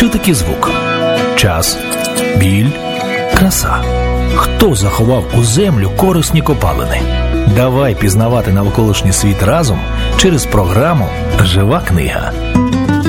такі звук? Час, біль, краса. Хто заховав у землю корисні копалини? Давай пізнавати навколишній світ разом через програму «Жива книга».